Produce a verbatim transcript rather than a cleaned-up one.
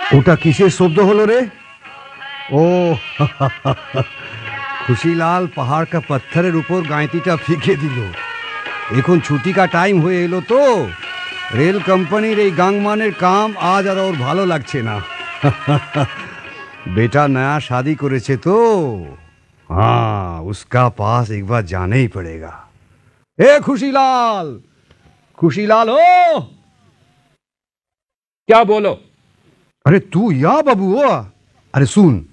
ওটা কিসের শব্দ হলো রে? ও খুশিলাল পাহাড় কা পাথরের উপর গাঁইতিটা ফিকে দিল। এখন ছুটি কা টাইম হয়ে এলো তো রেল কোম্পানির এই গাংমানের কাম আজ আর ওর ভালো লাগছে না। बेटा नया शादी करेছে तो हाँ उसका पास एक बार जाना ही पड़ेगा। ए खुशीलाल, खुशीलाल ओ। क्या बोलो? अरे तू या बाबू ओ। अरे सुन,